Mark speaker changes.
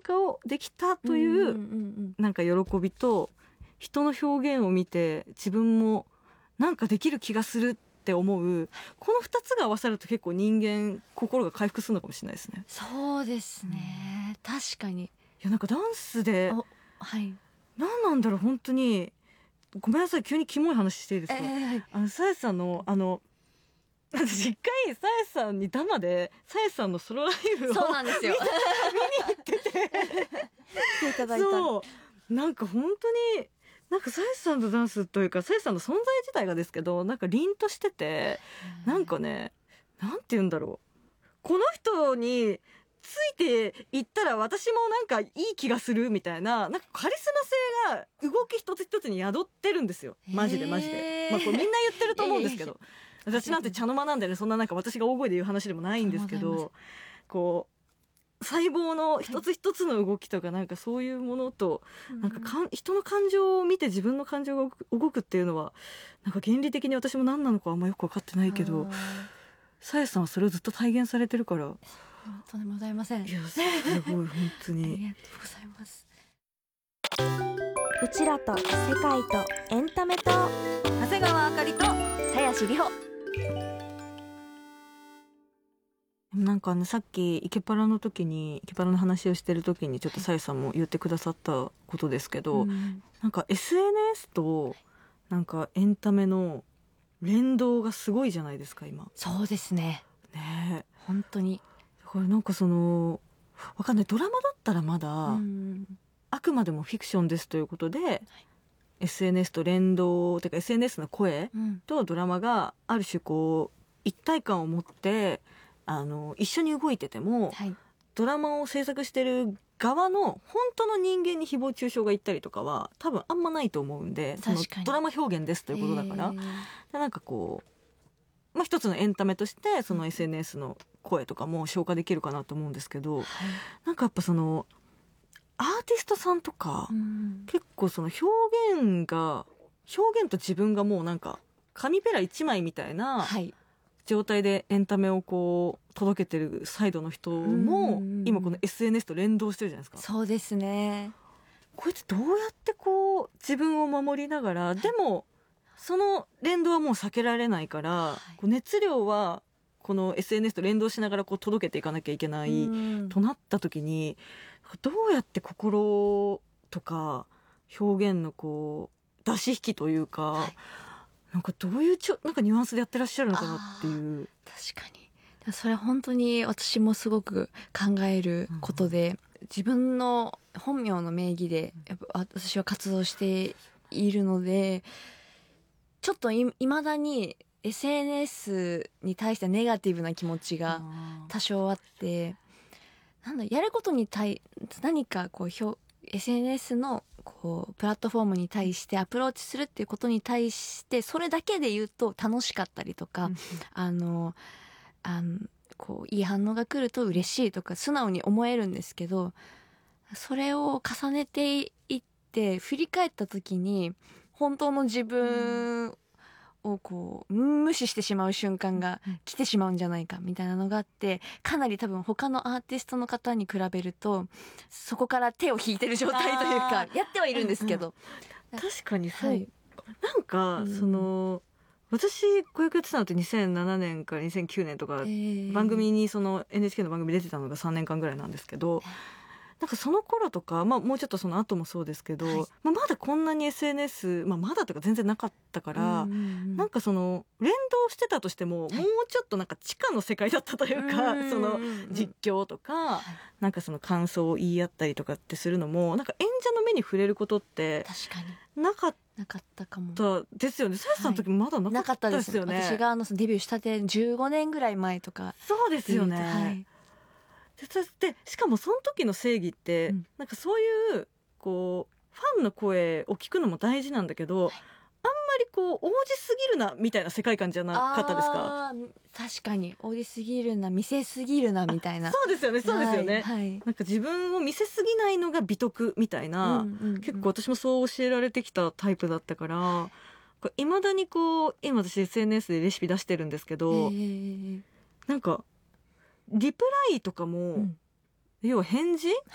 Speaker 1: かをできたというなんか喜びと、人の表現を見て自分もなんかできる気がするって思う、この2つが合わさると結構人間心が回復するのかもしれないですね。
Speaker 2: そうですね、確かに。い
Speaker 1: やなんかダンスで、
Speaker 2: はい、
Speaker 1: 何なんだろう本当に。ごめんなさい、急にキモい話していいですか。さやさんの私一回さやさんにダマでさやさんのソロライブを
Speaker 2: そうなんですよ
Speaker 1: 見に行ってて
Speaker 2: 来ていただいた。
Speaker 1: そうなんか本当になんかさやさんのダンスというかさやさんの存在自体がですけど、なんか凛としてて、なんかね、なんて言うんだろう、この人についていったら私もなんかいい気がするみたいな、なんかカリスマ性が動き一つ一つに宿ってるんですよ。マジでマジで。まあこれみんな言ってると思うんですけど。私なんて茶の間なんでね、そんななんか私が大声で言う話でもないんですけど、こう、細胞の一つ一つの動きとかなんかそういうものと、なんか人の感情を見て自分の感情が動くっていうのは、なんか原理的に私も何なのかあんまよくわかってないけど、さやさんはそれをずっと体現されてるから。
Speaker 2: とんでもございません。
Speaker 1: いや、すごい、本当に。
Speaker 2: ありがとうございます。
Speaker 3: うちらと世界とエンタメと
Speaker 2: 長谷川あかりと
Speaker 3: 林里穂。
Speaker 1: なんかさっきイケパラの話をしてる時にちょっとさやさんも言ってくださったことですけど、なんか SNS となんかエンタメの連動がすごいじゃないですか今。
Speaker 2: そうですね。
Speaker 1: ねえ、
Speaker 2: 本当に。
Speaker 1: これなんかわかんない、ドラマだったらまだ、あくまでもフィクションですということで、SNS と連動てか SNS の声とドラマがある種こう一体感を持って一緒に動いてても、ドラマを制作してる側の本当の人間に誹謗中傷がいったりとかは多分あんまないと思うんで、そのドラマ表現ですということだから、なんかこう、まあ一つのエンタメとしてその SNS の声とかも消化できるかなと思うんですけど、なんかやっぱアーティストさんとか、結構その表現と自分がもうなんか紙ペラ一枚みたいな状態でエンタメをこう届けてるサイドの人も今この SNS と連動してるじゃないですか。
Speaker 2: そうですね。
Speaker 1: こいつどうやってこう自分を守りながら、でもその連動はもう避けられないから、こう熱量はこの SNS と連動しながらこう届けていかなきゃいけないとなった時に、どうやって心とか表現のこう出し引きというか、なんかどういうなんかニュアンスでやってらっしゃるのかなっていう。
Speaker 2: 確かに。それ本当に私もすごく考えることで、自分の本名の名義でやっぱ私は活動しているので、ちょっと未だに SNS に対してネガティブな気持ちが多少あって、やることに何かこうSNS のこうプラットフォームに対してアプローチするっていうことに対してそれだけで言うと楽しかったりとか、こういい反応が来ると嬉しいとか素直に思えるんですけど、それを重ねていって振り返った時に本当の自分をこう無視してしまう瞬間が来てしまうんじゃないかみたいなのがあって、かなり多分他のアーティストの方に比べるとそこから手を引いてる状態というかやってはいるんですけど、
Speaker 1: 確かにそう、なんか私子役やってたのって2007年から2009年とか、番組にNHK の番組出てたのが3年間ぐらいなんですけど、なんかその頃とか、まあもうちょっとその後もそうですけど、まだこんなに SNS、まだとか全然なかったから、なんか連動してたとしても、もうちょっとなんか地下の世界だったというか、実況とか、なんか感想を言い合ったりとかってするのも、なんか演者の目に触れることって、なかったかも。ですよね。さやさんの時もまだなかったですよね。
Speaker 2: 私がデビューしたて15年ぐらい前とか。
Speaker 1: そうですよね。でしかもその時の正義って、なんかそういうこうファンの声を聞くのも大事なんだけど、あんまりこう王子すぎるなみたいな世界観じゃなかったですか？
Speaker 2: 確かに王子すぎるな、見せすぎるなみたいな。
Speaker 1: そうですよね、そうですよね。なんか自分を見せすぎないのが美徳みたいな、結構私もそう教えられてきたタイプだったから、いまだにこう今私 SNS でレシピ出してるんですけど、なんかリプライとかも、要は返事